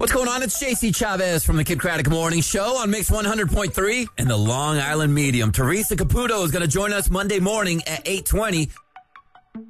What's going on? It's JC Chavez from the Kid Craddock Morning Show on Mix 100.3 and the Long Island Medium. Teresa Caputo is going to join us Monday morning at 8:20